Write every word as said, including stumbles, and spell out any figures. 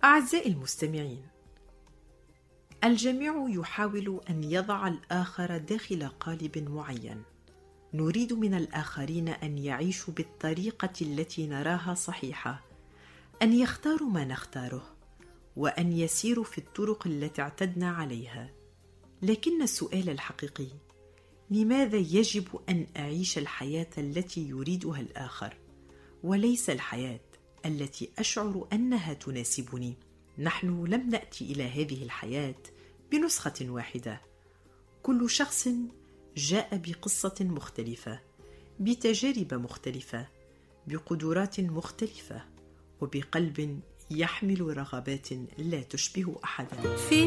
أعزائي المستمعين، الجميع يحاول أن يضع الآخر داخل قالب معين. نريد من الآخرين أن يعيشوا بالطريقة التي نراها صحيحة، أن يختاروا ما نختاره، وأن يسيروا في الطرق التي اعتدنا عليها. لكن السؤال الحقيقي: لماذا يجب أن أعيش الحياة التي يريدها الآخر، وليس الحياة التي أشعر أنها تناسبني؟ نحن لم نأتي إلى هذه الحياة بنسخة واحدة. كل شخص جاء بقصة مختلفة، بتجارب مختلفة، بقدرات مختلفة، وبقلب يحمل رغبات لا تشبه أحدا.